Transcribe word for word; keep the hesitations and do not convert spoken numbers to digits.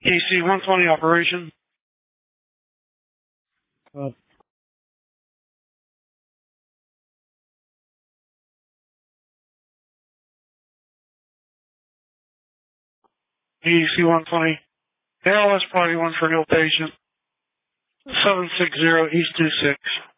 E C one twenty operation. Uh, E C one twenty. A L S party one for no patient. seven six zero East two six.